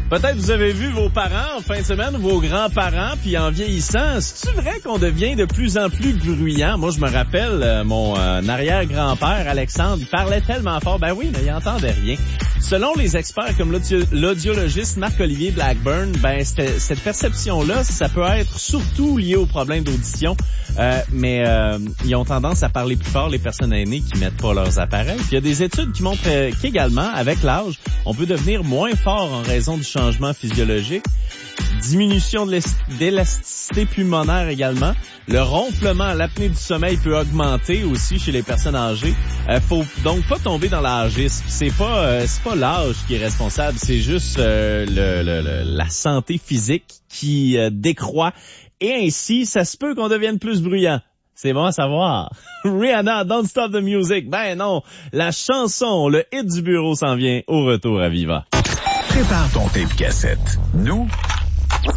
Peut-être vous avez vu vos parents en fin de semaine, vos grands-parents, puis en vieillissant, c'est-tu vrai qu'on devient de plus en plus bruyant? Moi, je me rappelle, mon arrière-grand-père, Alexandre, il parlait tellement fort, ben oui, mais il entendait rien. Selon les experts comme l'audiologiste Marc-Olivier Blackburn, ben cette perception-là, ça peut être surtout lié aux problèmes d'audition, mais ils ont tendance à parler plus fort, les personnes aînées qui mettent pas leurs appareils. Puis il y a des études qui montrent qu'également, avec l'âge, on peut devenir moins fort en raison du changement physiologique, diminution de d'élasticité pulmonaire également, le ronflement, l'apnée du sommeil peut augmenter aussi chez les personnes âgées. Faut donc pas tomber dans l'âgisme. C'est pas l'âge qui est responsable, c'est juste la santé physique qui décroît. Et ainsi, ça se peut qu'on devienne plus bruyant. C'est bon à savoir. Rihanna, Don't Stop the Music. Ben non, la chanson, le hit du bureau s'en vient au retour à Viva. Prépare ton tape cassette. Nous,